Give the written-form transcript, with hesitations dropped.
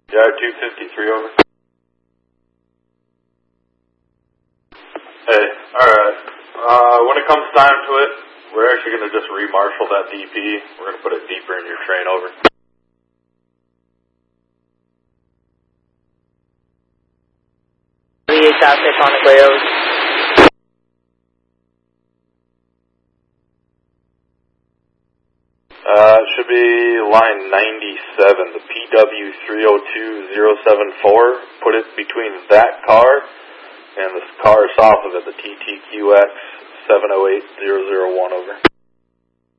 Yard 253 over. Hey, alright. When it comes time to it, we're actually going to just remarshal that DP. We're going to put it deeper in your train over. Traffic on the way over. It should be line 97, the PW302074. Put it between that car and the car south of it, the TTQX 708001 over.